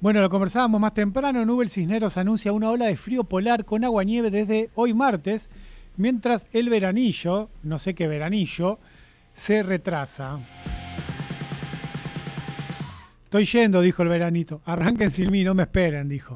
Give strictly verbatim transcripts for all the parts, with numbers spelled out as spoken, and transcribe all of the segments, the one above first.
Bueno, lo conversábamos más temprano. Nubel Cisneros anuncia una ola de frío polar con agua-nieve desde hoy martes, mientras el veranillo, no sé qué veranillo, se retrasa. Estoy yendo, dijo el veranito. Arranquen sin mí, no me esperen, dijo.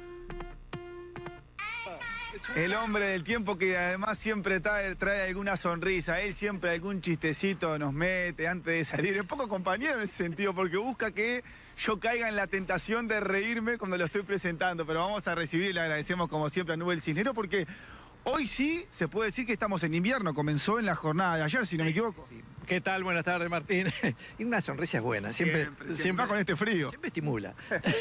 El hombre del tiempo que además siempre trae, trae alguna sonrisa, él siempre algún chistecito nos mete antes de salir. Es poco compañero en ese sentido porque busca que yo caiga en la tentación de reírme cuando lo estoy presentando. Pero vamos a recibir y le agradecemos como siempre a Nubel Cisneros porque hoy sí se puede decir que estamos en invierno. Comenzó en la jornada de ayer, si no sí, me equivoco. Sí. ¿Qué tal? Buenas tardes, Martín. Y una sonrisa es buena, siempre, siempre, siempre más con este frío. Siempre estimula.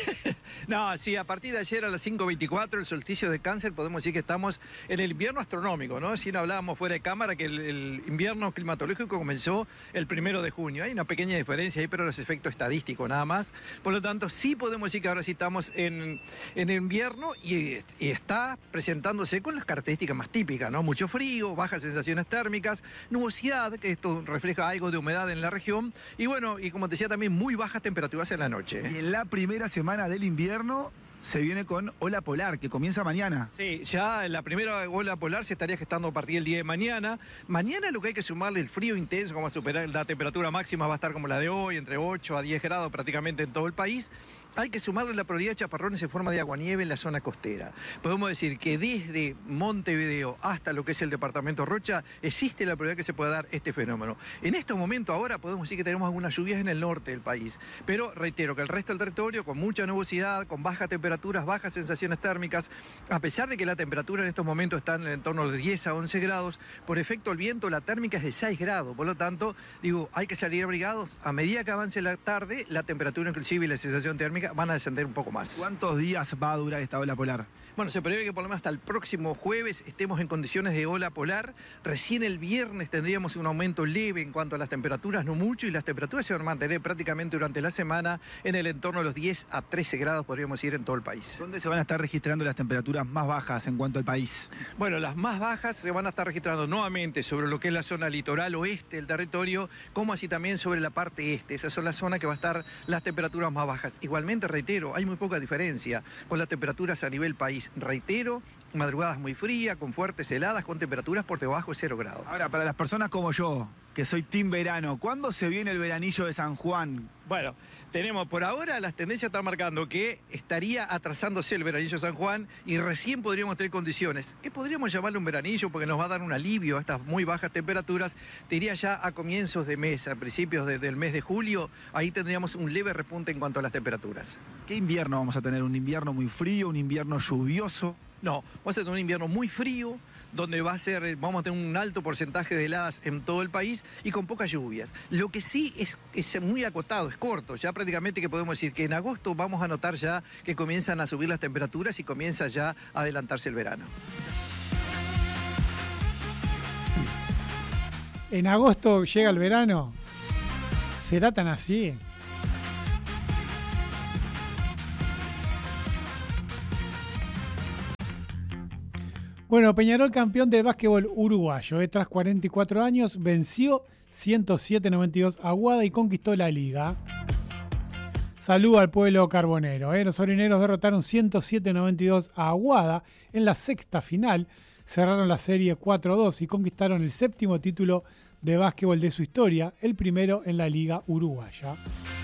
No, sí, a partir de ayer a las cinco veinticuatro, el solsticio de Cáncer, podemos decir que estamos en el invierno astronómico, ¿no? Si no hablábamos fuera de cámara que el, el invierno climatológico comenzó el primero de junio. Hay una pequeña diferencia ahí, pero los efectos estadísticos nada más. Por lo tanto, sí podemos decir que ahora sí estamos en, en invierno y, y está presentándose con las características más típicas, ¿no? Mucho frío, bajas sensaciones térmicas, nubosidad, que esto refleja algo de humedad en la región y bueno, y como te decía también muy bajas temperaturas en la noche. Y en la primera semana del invierno se viene con ola polar, que comienza mañana. Sí, ya la primera ola polar se estaría gestando a partir del día de mañana. Mañana lo que hay que sumarle el frío intenso, como a superar la temperatura máxima va a estar como la de hoy, entre ocho a diez grados prácticamente en todo el país. Hay que sumarle la probabilidad de chaparrones en forma de aguanieve en la zona costera. Podemos decir que desde Montevideo hasta lo que es el departamento Rocha, existe la probabilidad que se pueda dar este fenómeno. En estos momentos ahora podemos decir que tenemos algunas lluvias en el norte del país, pero reitero que el resto del territorio con mucha nubosidad, con bajas temperaturas, bajas sensaciones térmicas, a pesar de que la temperatura en estos momentos está en el entorno de diez a once grados, por efecto del viento la térmica es de seis grados, por lo tanto, digo, hay que salir abrigados. A medida que avance la tarde, la temperatura inclusive y la sensación térmica van a descender un poco más. ¿Cuántos días va a durar esta ola polar? Bueno, se prevé que por lo menos hasta el próximo jueves estemos en condiciones de ola polar. Recién el viernes tendríamos un aumento leve en cuanto a las temperaturas, no mucho, y las temperaturas se van a mantener prácticamente durante la semana en el entorno de los diez a trece grados, podríamos decir, en todo el país. ¿Dónde se van a estar registrando las temperaturas más bajas en cuanto al país? Bueno, las más bajas se van a estar registrando nuevamente sobre lo que es la zona litoral oeste del territorio, como así también sobre la parte este. Esas son las zonas que va a estar las temperaturas más bajas. Igualmente, reitero, hay muy poca diferencia con las temperaturas a nivel país. Reitero, madrugadas muy frías, con fuertes heladas, con temperaturas por debajo de cero grados. Ahora, para las personas como yo, que soy team verano, ¿cuándo se viene el veranillo de San Juan? Bueno, tenemos por ahora las tendencias están marcando que estaría atrasándose el veranillo de San Juan y recién podríamos tener condiciones que podríamos llamarle un veranillo porque nos va a dar un alivio a estas muy bajas temperaturas. Te diría ya a comienzos de mes, a principios de, del mes de julio, ahí tendríamos un leve repunte en cuanto a las temperaturas. ¿Qué invierno vamos a tener? ¿Un invierno muy frío, un invierno lluvioso? No, vamos a tener un invierno muy frío, donde va a ser, vamos a tener un alto porcentaje de heladas en todo el país y con pocas lluvias. Lo que sí es, es muy acotado, es corto, ya prácticamente que podemos decir que en agosto vamos a notar ya que comienzan a subir las temperaturas y comienza ya a adelantarse el verano. ¿En agosto llega el verano? ¿Será tan así? Bueno, Peñarol, campeón del básquetbol uruguayo, eh, tras cuarenta y cuatro años, venció ciento siete a noventa y dos a Aguada y conquistó la liga. Salud al pueblo carbonero. Eh. Los orineros derrotaron ciento siete a noventa y dos a Aguada en la sexta final. Cerraron la serie cuatro a dos y conquistaron el séptimo título de básquetbol de su historia, el primero en la liga uruguaya.